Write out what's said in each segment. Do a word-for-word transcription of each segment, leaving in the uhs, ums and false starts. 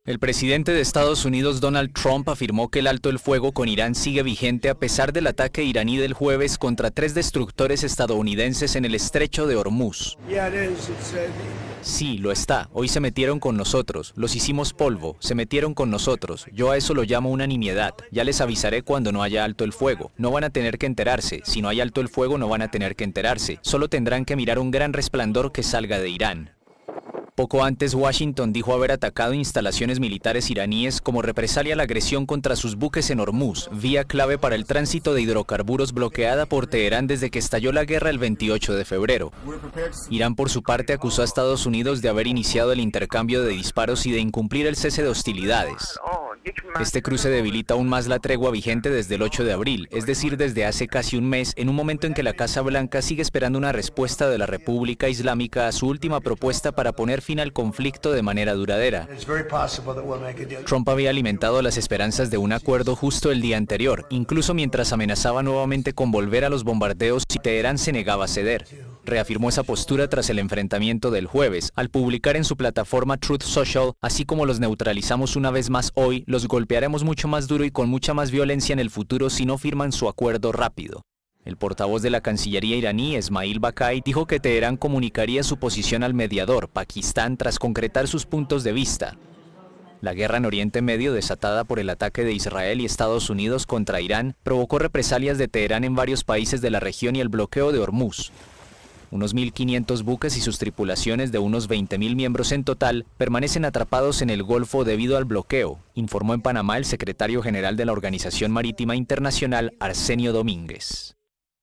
El presidente de Estados Unidos, Donald Trump, afirmó que el alto el fuego con Irán sigue vigente a pesar del ataque iraní del jueves contra tres destructores estadounidenses en el estrecho de Hormuz. Sí, lo está. Hoy se metieron con nosotros. Los hicimos polvo. Se metieron con nosotros. Yo a eso lo llamo una nimiedad. Ya les avisaré cuando no haya alto el fuego. No van a tener que enterarse. Si no hay alto el fuego, no van a tener que enterarse. Solo tendrán que mirar un gran resplandor que salga de Irán. Poco antes, Washington dijo haber atacado instalaciones militares iraníes como represalia a la agresión contra sus buques en Hormuz, vía clave para el tránsito de hidrocarburos bloqueada por Teherán desde que estalló la guerra el veintiocho de febrero. Irán, por su parte, acusó a Estados Unidos de haber iniciado el intercambio de disparos y de incumplir el cese de hostilidades. Este cruce debilita aún más la tregua vigente desde el ocho de abril, es decir, desde hace casi un mes, en un momento en que la Casa Blanca sigue esperando una respuesta de la República Islámica a su última propuesta para poner fin al conflicto de manera duradera. Trump había alimentado las esperanzas de un acuerdo justo el día anterior, incluso mientras amenazaba nuevamente con volver a los bombardeos si Teherán se negaba a ceder. Reafirmó esa postura tras el enfrentamiento del jueves, al publicar en su plataforma Truth Social, así como los neutralizamos una vez más hoy, los golpearemos mucho más duro y con mucha más violencia en el futuro si no firman su acuerdo rápido. El portavoz de la Cancillería iraní, Esmail Bakai, dijo que Teherán comunicaría su posición al mediador, Pakistán, tras concretar sus puntos de vista. La guerra en Oriente Medio, desatada por el ataque de Israel y Estados Unidos contra Irán, provocó represalias de Teherán en varios países de la región y el bloqueo de Hormuz. Unos mil quinientos buques y sus tripulaciones de unos veinte mil miembros en total permanecen atrapados en el Golfo debido al bloqueo, informó en Panamá el secretario general de la Organización Marítima Internacional, Arsenio Domínguez.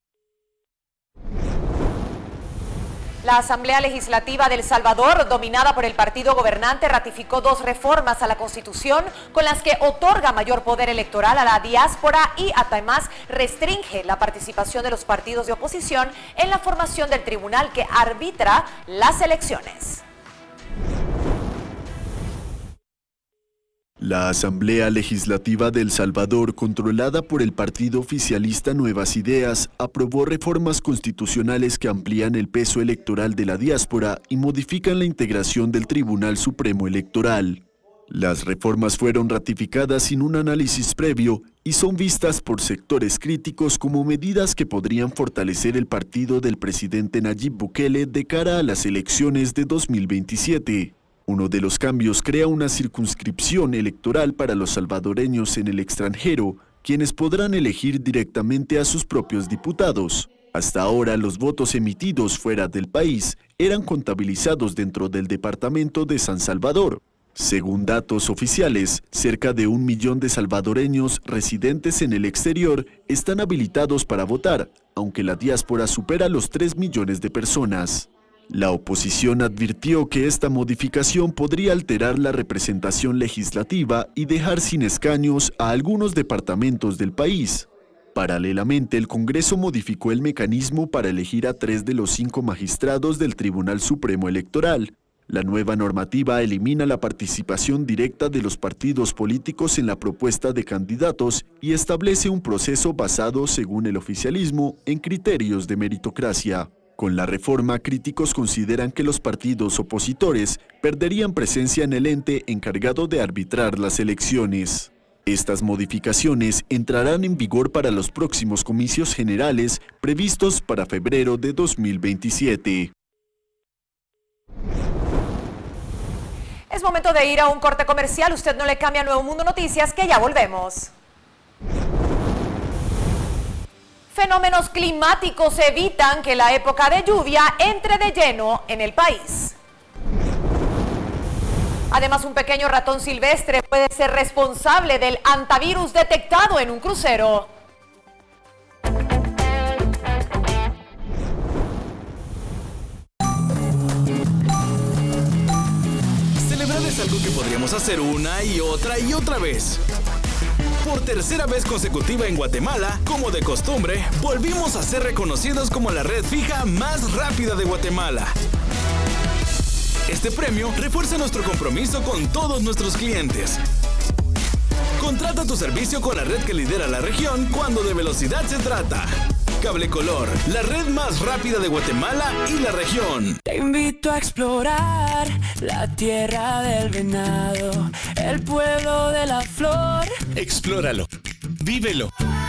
La Asamblea Legislativa de El Salvador, dominada por el partido gobernante, ratificó dos reformas a la Constitución con las que otorga mayor poder electoral a la diáspora y además restringe la participación de los partidos de oposición en la formación del tribunal que arbitra las elecciones. La Asamblea Legislativa de El Salvador, controlada por el partido oficialista Nuevas Ideas, aprobó reformas constitucionales que amplían el peso electoral de la diáspora y modifican la integración del Tribunal Supremo Electoral. Las reformas fueron ratificadas sin un análisis previo y son vistas por sectores críticos como medidas que podrían fortalecer el partido del presidente Nayib Bukele de cara a las elecciones de dos mil veintisiete. Uno de los cambios crea una circunscripción electoral para los salvadoreños en el extranjero, quienes podrán elegir directamente a sus propios diputados. Hasta ahora, los votos emitidos fuera del país eran contabilizados dentro del departamento de San Salvador. Según datos oficiales, cerca de un millón de salvadoreños residentes en el exterior están habilitados para votar, aunque la diáspora supera los tres millones de personas. La oposición advirtió que esta modificación podría alterar la representación legislativa y dejar sin escaños a algunos departamentos del país. Paralelamente, el Congreso modificó el mecanismo para elegir a tres de los cinco magistrados del Tribunal Supremo Electoral. La nueva normativa elimina la participación directa de los partidos políticos en la propuesta de candidatos y establece un proceso basado, según el oficialismo, en criterios de meritocracia. Con la reforma, críticos consideran que los partidos opositores perderían presencia en el ente encargado de arbitrar las elecciones. Estas modificaciones entrarán en vigor para los próximos comicios generales previstos para febrero de dos mil veintisiete. Es momento de ir a un corte comercial. Usted no le cambia a Nuevo Mundo Noticias, que ya volvemos. Fenómenos climáticos evitan que la época de lluvia entre de lleno en el país. Además, un pequeño ratón silvestre puede ser responsable del hantavirus detectado en un crucero. Celebrar es algo que podríamos hacer una y otra y otra vez. Por tercera vez consecutiva en Guatemala, como de costumbre, volvimos a ser reconocidos como la red fija más rápida de Guatemala. Este premio refuerza nuestro compromiso con todos nuestros clientes. Contrata tu servicio con la red que lidera la región cuando de velocidad se trata. Cable Color, la red más rápida de Guatemala y la región. Te invito a explorar la tierra del venado, el pueblo de la flor. Explóralo, vívelo.